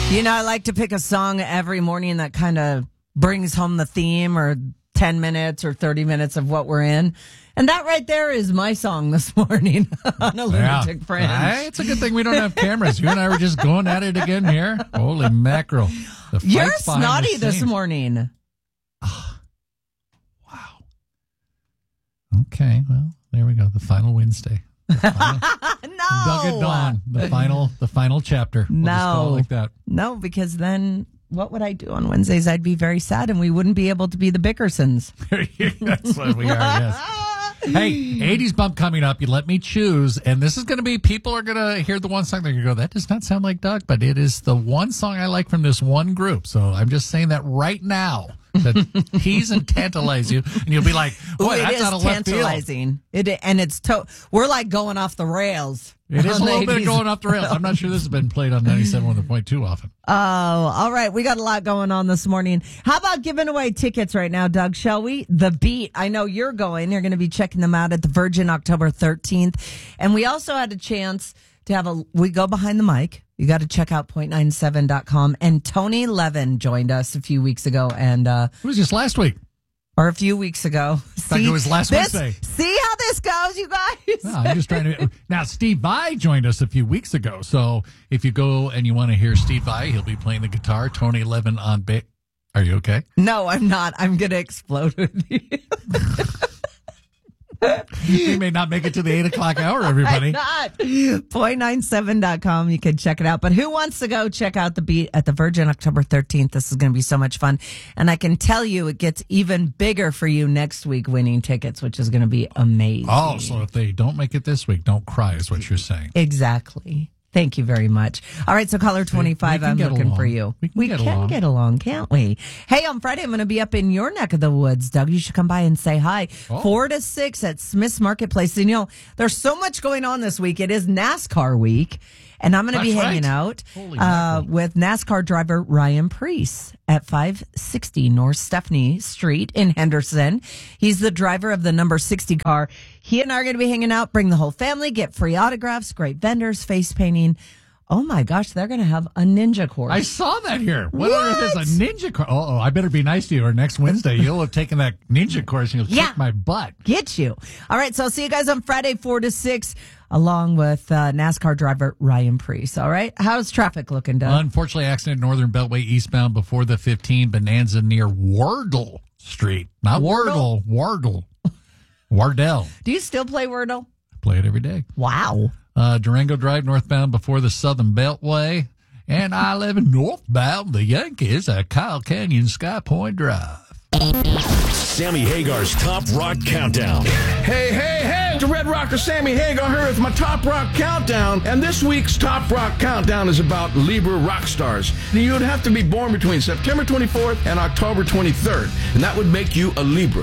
You know, I like to pick a song every morning that kind of brings home the theme or 10 minutes or 30 minutes of what we're in. And that right there is my song this morning on a Lunatic Fringe. It's a good thing we don't have cameras. You and I were just going at it again here. Holy mackerel. You're snotty this morning. Wow. Okay, well, there we go. The final Wednesday. No. Doug at Dawn. The final chapter. We'll just call it like that. No, because then what would I do on Wednesdays? I'd be very sad and we wouldn't be able to be the Bickersons. That's what we are, yes. Hey, 80s bump coming up. You let me choose. And this is going to be, people are going to hear the one song. They're going to go, that does not sound like Doug, but it is the one song I like from this one group. So I'm just saying that right now. That tease and tantalize you, and you'll be like, "Boy, that's out of left field." Tantalizing. We're like going off the rails. It is a little bit going off the rails. I'm not sure this has been played on 97.1 too often. Oh, all right. We got a lot going on this morning. How about giving away tickets right now, Doug? Shall we? The Beat. I know you're going. You're going to be checking them out at the Virgin October 13th, and we also had a chance to we go behind the mic. You got to check out point97.com. And Tony Levin joined us a few weeks ago. And it was just last week. Or a few weeks ago. In fact, it was last Wednesday. See how this goes, you guys? No, I'm just trying to. Now, Steve Vai joined us a few weeks ago. So if you go and you want to hear Steve Vai, he'll be playing the guitar. Tony Levin on bass. Are you okay? No, I'm not. I'm going to explode with you. We may not make it to the 8 o'clock hour, everybody. I'm not. Point97.com. You can check it out. But who wants to go check out the Beat at the Virgin October 13th? This is going to be so much fun. And I can tell you it gets even bigger for you next week winning tickets, which is going to be amazing. Oh, so if they don't make it this week, don't cry is what you're saying. Exactly. Thank you very much. All right, so caller 25, I'm looking for you. We can get along, can't we? Hey, on Friday, I'm going to be up in your neck of the woods, Doug. You should come by and say hi. 4 to 6 at Smith's Marketplace. And, there's so much going on this week. It is NASCAR week. And I'm going to be hanging out with NASCAR driver Ryan Preece at 560 North Stephanie Street in Henderson. He's the driver of the number 60 car. He and I are going to be hanging out, bring the whole family, get free autographs, great vendors, face painting. Oh, my gosh, they're going to have a ninja course. I saw that here. What on earth is a ninja course? Oh, I better be nice to you, or next Wednesday you'll have taken that ninja course and you'll kick my butt. Get you. All right, so I'll see you guys on Friday, 4 to 6, along with NASCAR driver Ryan Preece. All right? How's traffic looking, Doug? Unfortunately, accident Northern Beltway eastbound before the 15 Bonanza near Wardle Street. Not Wardle. Wardell. Do you still play Wordle? I play it every day. Wow. Durango Drive northbound before the Southern Beltway. And I-11 northbound, the Yankees at Kyle Canyon Sky Point Drive. Sammy Hagar's Top Rock Countdown. Hey, it's the Red Rocker Sammy Hagar here with my Top Rock Countdown. And this week's Top Rock Countdown is about Libra rock stars. You'd have to be born between September 24th and October 23rd. And that would make you a Libra.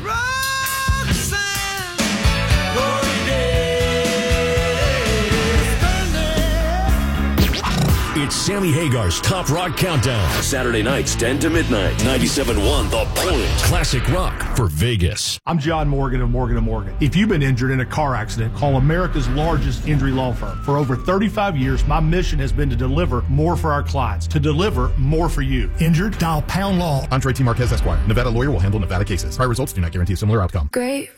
It's Sammy Hagar's Top Rock Countdown. Saturday nights, 10 to midnight. 97.1 The Point. Classic rock for Vegas. I'm John Morgan of Morgan & Morgan. If you've been injured in a car accident, call America's largest injury law firm. For over 35 years, my mission has been to deliver more for our clients, to deliver more for you. Injured? Dial #law. Andre T. Marquez, Esquire. Nevada lawyer will handle Nevada cases. Prior results do not guarantee a similar outcome. Great